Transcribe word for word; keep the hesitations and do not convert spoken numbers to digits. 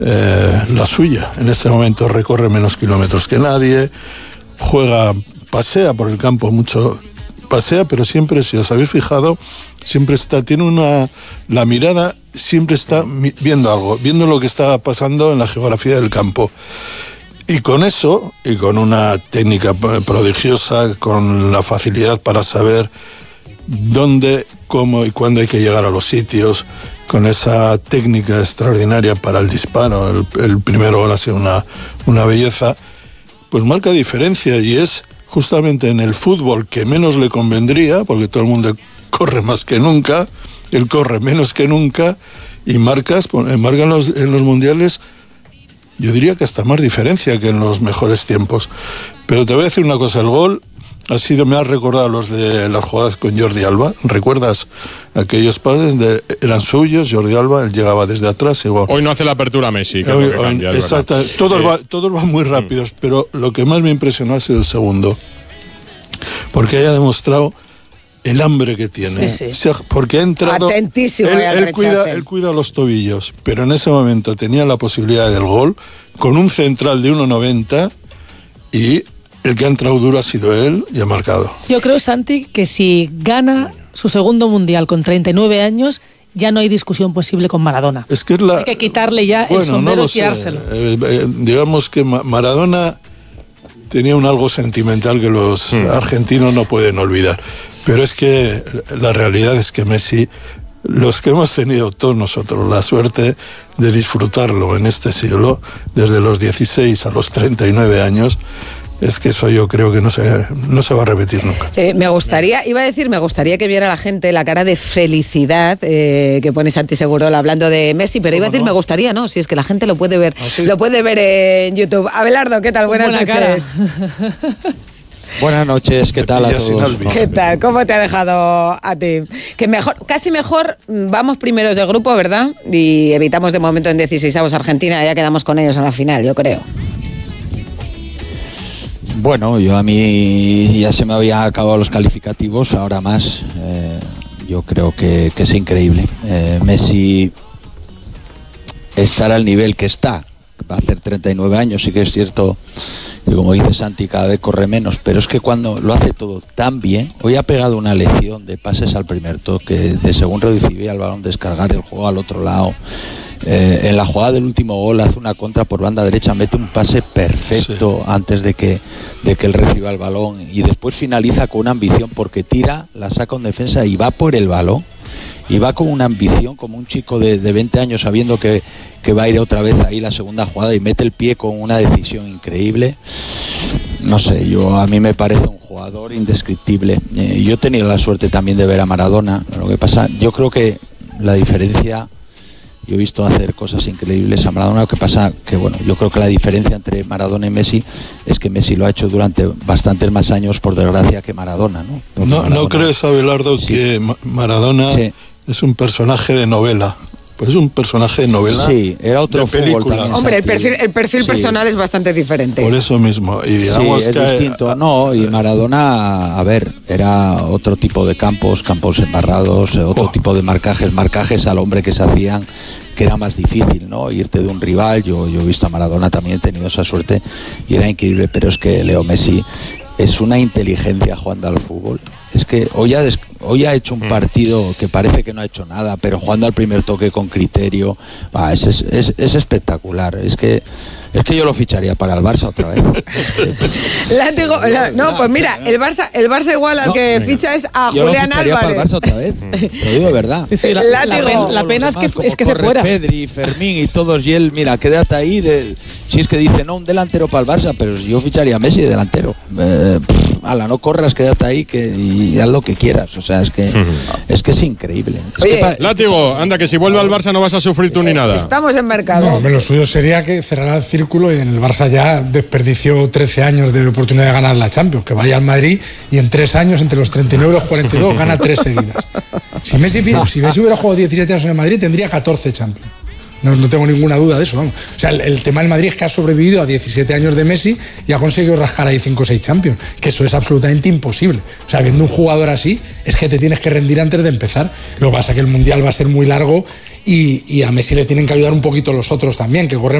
eh, la suya. En este momento recorre menos kilómetros que nadie, juega, pasea por el campo mucho, pasea, pero siempre, si os habéis fijado, siempre está, tiene una, la mirada siempre está viendo algo, viendo lo que está pasando en la geografía del campo. Y con eso, y con una técnica prodigiosa, con la facilidad para saber dónde, cómo y cuándo hay que llegar a los sitios, con esa técnica extraordinaria para el disparo, el, el primer gol ha sido una, una belleza, pues marca diferencia, y es justamente en el fútbol que menos le convendría, porque todo el mundo corre más que nunca, él corre menos que nunca, y marcas, marcan los, en los mundiales, yo diría que hasta más diferencia que en los mejores tiempos. Pero te voy a decir una cosa, el gol ha sido, me ha recordado los de las jugadas con Jordi Alba. ¿Recuerdas aquellos pases? De, eran suyos, Jordi Alba, él llegaba desde atrás y gol. Hoy no hace la apertura Messi. Que hoy, es lo que cambia, hoy, exacto, todos, eh, va, todos van muy rápidos, mm. pero lo que más me impresionó ha sido el segundo. Porque haya demostrado el hambre que tiene. Sí, sí. O sea, porque ha entrado... Atentísimo. Él, él, cuida, él cuida los tobillos, pero en ese momento tenía la posibilidad del gol, con un central de uno noventa, y el que ha entrado duro ha sido él y ha marcado. Yo creo, Santi, que si gana su segundo mundial con treinta y nueve años, ya no hay discusión posible con Maradona. Es que es la... Hay que quitarle ya bueno, el sombrero no y tirárselo. Eh, eh, digamos que Maradona tenía un algo sentimental que los mm. argentinos no pueden olvidar. Pero es que la realidad es que Messi, los que hemos tenido todos nosotros la suerte de disfrutarlo en este siglo, desde los dieciséis a los treinta y nueve años, es que eso yo creo que no se, no se va a repetir nunca. Eh, me gustaría, iba a decir, me gustaría que viera la gente la cara de felicidad eh, que pone Santi Segurola hablando de Messi, pero iba a decir, no? me gustaría, ¿no? Si es que la gente lo puede ver, ¿ah, sí? Lo puede ver en YouTube. Abelardo, ¿qué tal? Buenas Buena noches. Buenas noches, ¿qué tal a todos? ¿Qué tal? ¿Cómo te ha dejado a ti? Que mejor, casi mejor vamos primeros de grupo, ¿verdad? Y evitamos de momento en dieciseisavos Argentina, ya quedamos con ellos en la final, yo creo. Bueno, yo a mí ya se me habían acabado los calificativos, ahora más. Eh, yo creo que, que es increíble. Eh, Messi estar al nivel que está, va a hacer treinta y nueve años, sí que es cierto que, como dice Santi, cada vez corre menos, pero es que cuando lo hace todo tan bien, hoy ha pegado una lección de pases al primer toque, de según recibía el balón, descargar el juego al otro lado. Eh, en la jugada del último gol hace una contra por banda derecha, mete un pase perfecto sí. antes de que, de que él reciba el balón, y después finaliza con una ambición porque tira, la saca en defensa y va por el balón, y va con una ambición como un chico de, de veinte años sabiendo que, que va a ir otra vez ahí la segunda jugada, y mete el pie con una decisión increíble. No sé, yo a mí me parece un jugador indescriptible. Eh, yo he tenido la suerte también de ver a Maradona. Lo que pasa, yo creo que la diferencia, yo he visto hacer cosas increíbles a Maradona. Lo que pasa que, bueno, yo creo que la diferencia entre Maradona y Messi es que Messi lo ha hecho durante bastantes más años, por desgracia, que Maradona, ¿no? No, Maradona, ¿no crees, Abelardo, sí. que Maradona sí. es un personaje de novela? Pues es un personaje de novela. Sí, era otro fútbol también. Hombre, el perfil, el perfil sí. personal es bastante diferente. Por eso mismo. Y digamos sí, es que distinto. A, no, y Maradona, a ver, era otro tipo de campos, campos embarrados, otro oh. tipo de marcajes, marcajes al hombre que se hacían, que era más difícil, ¿no? Irte de un rival. Yo, yo he visto a Maradona, también he tenido esa suerte y era increíble, pero es que Leo Messi es una inteligencia jugando al fútbol. Es que hoy ha, des, hoy ha hecho un partido que parece que no ha hecho nada, pero jugando al primer toque con criterio, bah, es, es, es, es espectacular. Es que es que yo lo ficharía para el Barça otra vez. Látigo, la, no, pues mira, el Barça, el Barça igual al no, que venga. ficha es a yo Julián lo ficharía Álvarez. Para el Barça otra vez. Lo digo de verdad. Sí, sí, la, la, la, la pena es que, es que se fuera. Pedri, Fermín y todos, y él, mira, quédate ahí. De, si es que dice, no, un delantero para el Barça, pero yo ficharía a Messi de delantero. Eh, pff, ala, no corras, quédate ahí que, y haz lo que quieras. O sea, es que, uh-huh. es, que es increíble. Es Oye, que pa- Látigo, anda, que si vuelve al Barça no vas a sufrir tú ni nada. Estamos en mercado. No, lo suyo sería que cerrara el círculo, y en el Barça ya desperdició trece años de oportunidad de ganar la Champions, que vaya al Madrid y en tres años, entre los treinta y nueve y los cuarenta y dos, gana tres seguidas. Si Messi, si Messi hubiera jugado diecisiete años en el Madrid, tendría catorce Champions. No, no tengo ninguna duda de eso, vamos. O sea, el, el tema del Madrid es que ha sobrevivido a diecisiete años de Messi y ha conseguido rascar ahí cinco o seis Champions, que eso es absolutamente imposible. O sea, viendo un jugador así, es que te tienes que rendir antes de empezar. Lo que pasa es que el Mundial va a ser muy largo y, y a Messi le tienen que ayudar un poquito los otros también, que corren